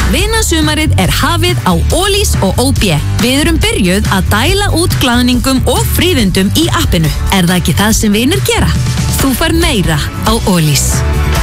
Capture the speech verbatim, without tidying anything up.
Vinasumarið er hafið á Ólís og ó bé. Við erum byrjuð að dæla út glaðningum og fríðindum í appinu. Er það ekki það sem vinir gera? Þú fær meira á Ólís.